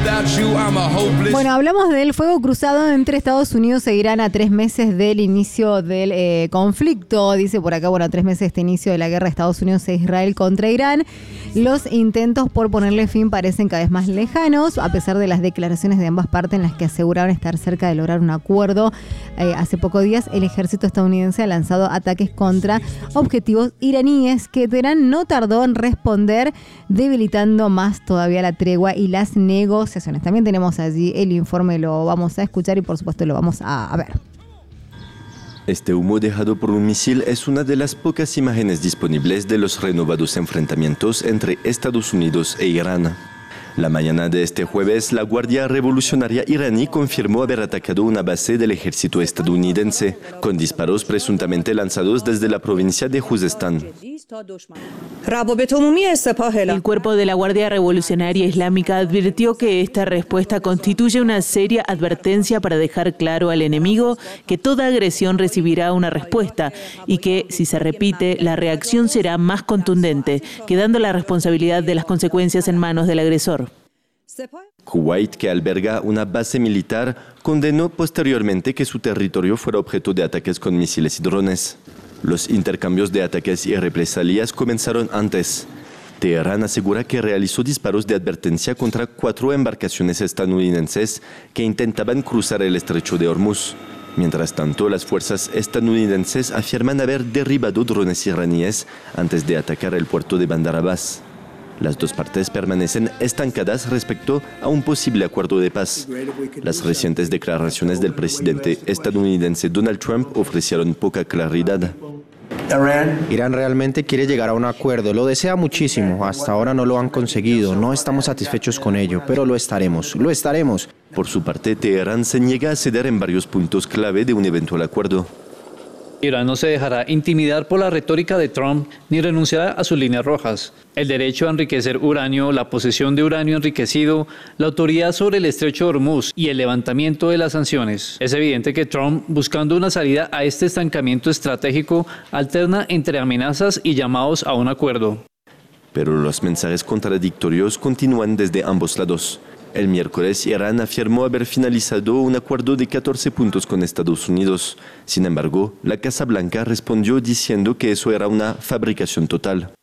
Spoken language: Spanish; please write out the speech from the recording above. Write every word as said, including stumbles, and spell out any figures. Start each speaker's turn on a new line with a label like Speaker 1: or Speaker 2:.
Speaker 1: Bueno, hablamos del fuego cruzado entre Estados Unidos e Irán a tres meses del inicio del eh, conflicto. Dice por acá, bueno, a tres meses de este inicio de la guerra de Estados Unidos e Israel contra Irán. Los intentos por ponerle fin parecen cada vez más lejanos, a pesar de las declaraciones de ambas partes en las que aseguraron estar cerca de lograr un acuerdo. Eh, hace pocos días, el ejército estadounidense ha lanzado ataques contra objetivos iraníes que Teherán no tardó en responder, debilitando más todavía la tregua y las negociaciones. También tenemos allí el informe, lo vamos a escuchar y por supuesto lo vamos a, a ver.
Speaker 2: Este humo dejado por un misil es una de las pocas imágenes disponibles de los renovados enfrentamientos entre Estados Unidos e Irán. La mañana de este jueves, la Guardia Revolucionaria iraní confirmó haber atacado una base del ejército estadounidense, con disparos presuntamente lanzados desde la provincia de Juzestán.
Speaker 3: El cuerpo de la Guardia Revolucionaria Islámica advirtió que esta respuesta constituye una seria advertencia para dejar claro al enemigo que toda agresión recibirá una respuesta y que, si se repite, la reacción será más contundente, quedando la responsabilidad de las consecuencias en manos del agresor.
Speaker 2: Kuwait, que alberga una base militar, condenó posteriormente que su territorio fuera objeto de ataques con misiles y drones. Los intercambios de ataques y represalias comenzaron antes. Teherán asegura que realizó disparos de advertencia contra cuatro embarcaciones estadounidenses que intentaban cruzar el estrecho de Hormuz. Mientras tanto, las fuerzas estadounidenses afirman haber derribado drones iraníes antes de atacar el puerto de Bandar Abbas. Las dos partes permanecen estancadas respecto a un posible acuerdo de paz. Las recientes declaraciones del presidente estadounidense Donald Trump ofrecieron poca claridad.
Speaker 4: Irán realmente quiere llegar a un acuerdo, lo desea muchísimo, hasta ahora no lo han conseguido, no estamos satisfechos con ello, pero lo estaremos, lo estaremos.
Speaker 2: Por su parte, Teherán se niega a ceder en varios puntos clave de un eventual acuerdo.
Speaker 5: Irán no se dejará intimidar por la retórica de Trump ni renunciará a sus líneas rojas. El derecho a enriquecer uranio, la posesión de uranio enriquecido, la autoridad sobre el estrecho de Hormuz y el levantamiento de las sanciones. Es evidente que Trump, buscando una salida a este estancamiento estratégico, alterna entre amenazas y llamados a un acuerdo.
Speaker 2: Pero los mensajes contradictorios continúan desde ambos lados. El miércoles, Irán afirmó haber finalizado un acuerdo de catorce puntos con Estados Unidos. Sin embargo, la Casa Blanca respondió diciendo que eso era una fabricación total.